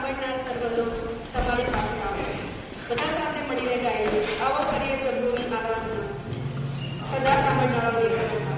સાંભળનાર સર્વ લોક તમારી પાસે આવશે. બધા સાથે મળીને ગાઈએ, આવો કરીએ પ્રભુની આરાધના. સદા સાંભળનારો દેવ.